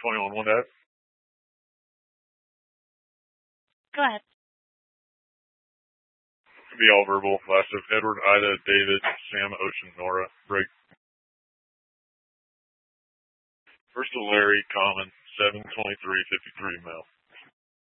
21 1 F. Go ahead. Could be all verbal. Last of Edward, Ida, David, Sam, Ocean, Nora. Break. First of Larry, common, 72353 male.